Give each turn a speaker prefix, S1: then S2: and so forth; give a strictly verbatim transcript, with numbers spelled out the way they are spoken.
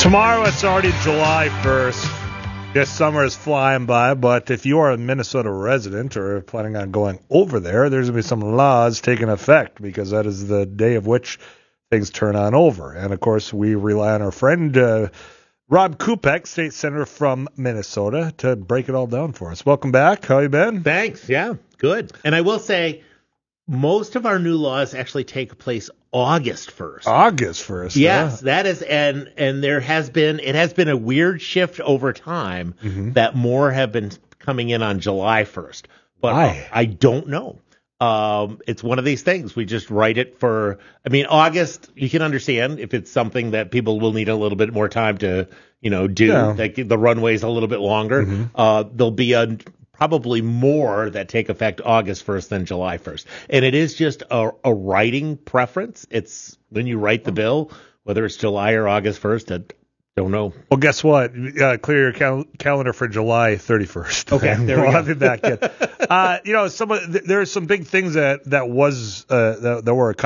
S1: Tomorrow, it's already July first. This summer is flying by, but if you are a Minnesota resident or planning on going over there, there's going to be some laws taking effect because that is the day of which things turn on over. And, of course, we rely on our friend uh, Rob Kupek, state senator from Minnesota, to break it all down for us. Welcome back. How you been?
S2: Thanks. Yeah, good. And I will say most of our new laws actually take place August first.
S1: August first.
S2: Yes,
S1: yeah.
S2: that is, and and there has been, it has been a weird shift over time mm-hmm. that more have been coming in on July first. But
S1: Why?
S2: I don't know. Um, it's one of these things. We just write it for, I mean, August, you can understand if it's something that people will need a little bit more time to, you know, do.
S1: Yeah.
S2: Like the runway's a little bit longer. Mm-hmm. Uh, there'll be a probably more that take effect August first than July first. And it is just a, a writing preference. It's when you write the bill, whether it's July or August first, I don't know.
S1: Well, guess what? Uh, clear your cal- calendar for July thirty-first.
S2: Okay, there we
S1: we'll
S2: go.
S1: have you back yet. uh, you know, some of, th- there are some big things that, that was, uh, that, that were